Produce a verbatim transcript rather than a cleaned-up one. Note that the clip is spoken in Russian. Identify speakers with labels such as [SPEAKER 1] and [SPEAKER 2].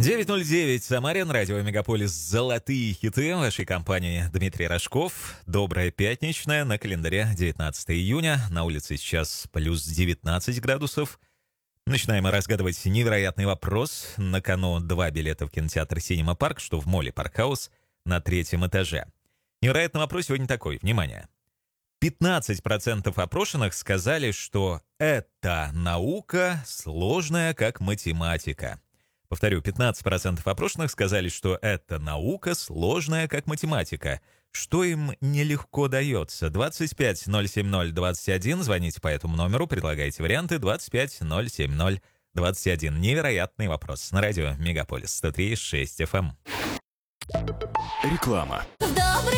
[SPEAKER 1] девять ноль девять, Самарин, радио Мегаполис, золотые хиты вашей компании. Дмитрий Рожков. Доброе пятничное, на календаре девятнадцатое июня. На улице сейчас плюс девятнадцать градусов. Начинаем мы разгадывать невероятный вопрос. На кону два билета в кинотеатр «Синема Парк», что в моле «Паркхаус» на третьем этаже. Невероятный вопрос сегодня такой. Внимание. пятнадцать процентов опрошенных сказали, что эта наука сложная, как математика. Повторю, пятнадцать процентов опрошенных сказали, что эта наука сложная, как математика. Что им нелегко дается? двадцать пять ноль семь ноль двадцать один. Звоните по этому номеру, предлагайте варианты. двадцать пять ноль семь ноль двадцать один. Невероятный вопрос. На радио Мегаполис сто три и шесть эф эм.
[SPEAKER 2] Реклама.
[SPEAKER 3] Добрый